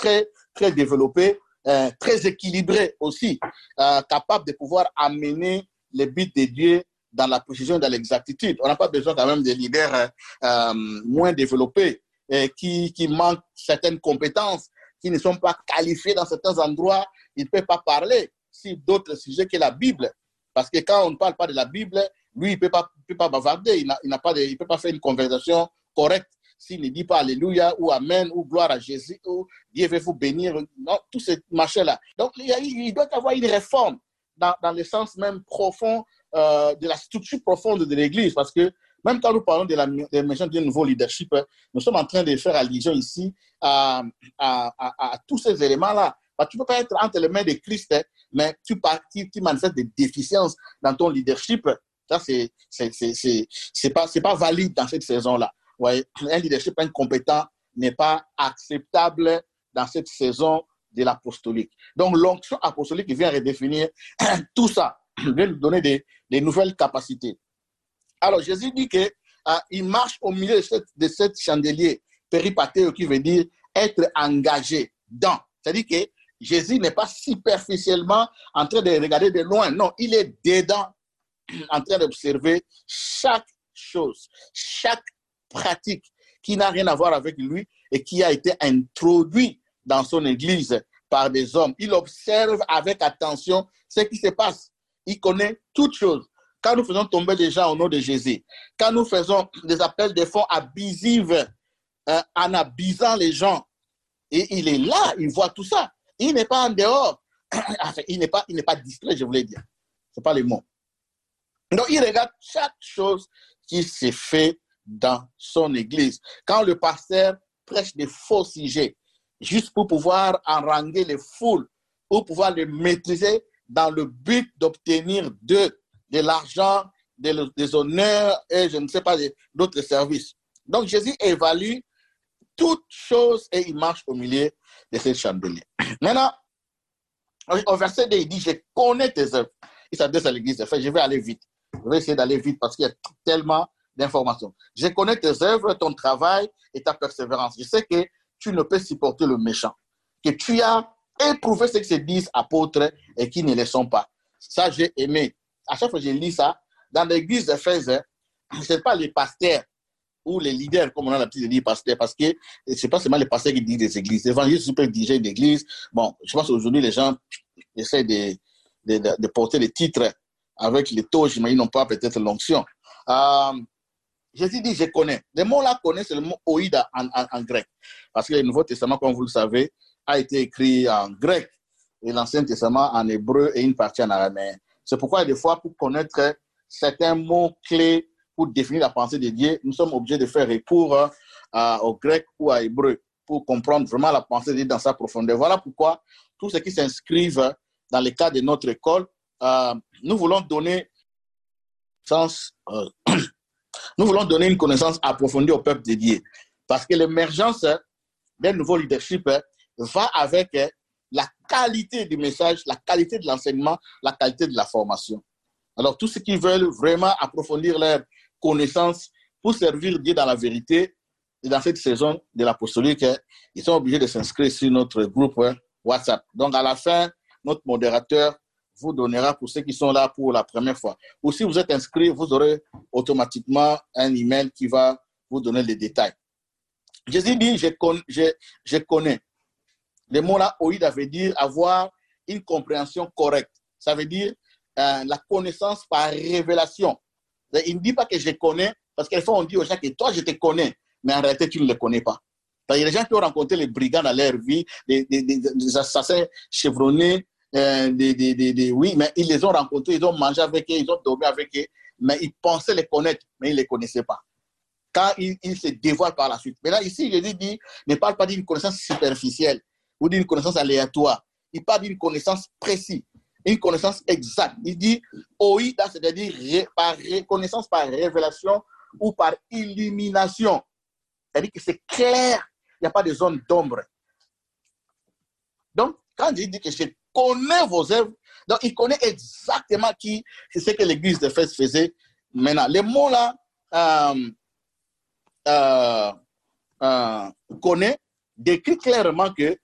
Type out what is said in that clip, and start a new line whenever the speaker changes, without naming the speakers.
très, très développé, très équilibré aussi, capable de pouvoir amener les buts de Dieu dans la précision et dans l'exactitude. On n'a pas besoin quand même de leaders moins développés qui manquent certaines compétences, qui ne sont pas qualifiés dans certains endroits. Ils ne peuvent pas parler sur d'autres sujets que la Bible. Parce que quand on ne parle pas de la Bible, lui, il ne peut pas bavarder. Il ne peut pas faire une conversation correcte s'il ne dit pas Alléluia ou Amen ou gloire à Jésus ou Dieu veut vous bénir. Non, tout ce machin-là. Donc, il doit y avoir une réforme dans le sens même profond de la structure profonde de l'Église. Parce que même quand nous parlons de l'émergence d'un nouveau leadership, nous sommes en train de faire allusion ici à tous ces éléments-là. Tu ne peux pas être entre les mains de Christ, mais tu manifestes des déficiences dans ton leadership. Ça, c'est pas valide dans cette saison-là. Ouais. Un leadership incompétent n'est pas acceptable dans cette saison de l'apostolique. Donc, l'onction apostolique vient redéfinir tout ça, vient nous donner des nouvelles capacités. Alors, Jésus dit qu'il marche au milieu de cette chandelier péripatéo qui veut dire être engagé dans. C'est-à-dire que Jésus n'est pas superficiellement en train de regarder de loin. Non, il est dedans, en train d'observer chaque chose, chaque pratique qui n'a rien à voir avec lui et qui a été introduit dans son église par des hommes. Il observe avec attention ce qui se passe. Il connaît toutes choses. Quand nous faisons tomber des gens au nom de Jésus, quand nous faisons des appels de fonds abusifs, en abusant les gens, et il est là, il voit tout ça. Il n'est pas en dehors. Enfin, il n'est pas distrait, je voulais dire. Ce n'est pas le mot. Donc, il regarde chaque chose qui se fait dans son église. Quand le pasteur prêche des faux sujets, juste pour pouvoir haranguer les foules, pour pouvoir les maîtriser dans le but d'obtenir de l'argent, des honneurs et je ne sais pas, d'autres services. Donc, Jésus évalue toutes choses et il marche au milieu de ces chandeliers. Maintenant, au verset 2, il dit, je connais tes œuvres. Il s'adresse à l'église. Je vais aller vite. Je vais essayer d'aller vite parce qu'il y a tellement d'informations. Je connais tes œuvres, ton travail et ta persévérance. Je sais que tu ne peux supporter le méchant, que tu as éprouvé ce que se disent apôtres et qui ne le sont pas. Ça, j'ai aimé. À chaque fois que je lis ça, dans l'église d'Éphèse, ce n'est pas les pasteurs ou les leaders, comme on a l'habitude de dire pasteurs, parce que ce n'est pas seulement les pasteurs qui dirigent des églises. Les évangélistes peuvent diriger une église. Bon, je pense qu'aujourd'hui, les gens essaient de porter les titres avec les taux, j'imagine, non pas peut-être l'onction. Jésus dit, je connais. Le mot là, connaît, c'est le mot oïda en grec. Parce que le Nouveau Testament, comme vous le savez, a été écrit en grec et l'Ancien Testament en hébreu et une partie en araméen. C'est pourquoi, des fois, pour connaître certains mots clés pour définir la pensée de Dieu, nous sommes obligés de faire recours au grec ou à hébreu pour comprendre vraiment la pensée de Dieu dans sa profondeur. Voilà pourquoi tous ceux qui s'inscrivent dans le cadre de notre école, nous voulons donner une connaissance approfondie au peuple de Dieu. Parce que l'émergence d'un nouveau leadership va avec la qualité du message, la qualité de l'enseignement, la qualité de la formation. Alors, tous ceux qui veulent vraiment approfondir leur connaissance pour servir Dieu dans la vérité, et dans cette saison de l'apostolique, ils sont obligés de s'inscrire sur notre groupe WhatsApp. Donc, à la fin, notre modérateur vous donnera pour ceux qui sont là pour la première fois. Ou si vous êtes inscrit, vous aurez automatiquement un email qui va vous donner les détails. Jésus dit, je connais. Le mot là, oïda, veut dire avoir une compréhension correcte. Ça veut dire la connaissance par révélation. Il ne dit pas que je connais, parce qu'à fois on dit aux gens que toi, je te connais, mais en réalité, tu ne le connais pas. Il y a des gens qui ont rencontré les brigands dans leur vie, des assassins chevronnés, oui, mais ils les ont rencontrés, ils ont mangé avec eux, ils ont dormi avec eux, mais ils pensaient les connaître, mais ils ne les connaissaient pas. Quand ils se dévoilent par la suite. Mais là, ici, Jésus dit, ne parle pas d'une connaissance superficielle ou d'une connaissance aléatoire. Il parle d'une connaissance précise, une connaissance exacte. Il dit, oïda, c'est-à-dire par connaissance, par révélation ou par illumination. C'est-à-dire que c'est clair, il n'y a pas de zone d'ombre. Donc, quand il dit que je connais vos œuvres, donc il connaît exactement ce que l'église d'Éphèse faisait. Maintenant, les mots là, connaît, décrit clairement que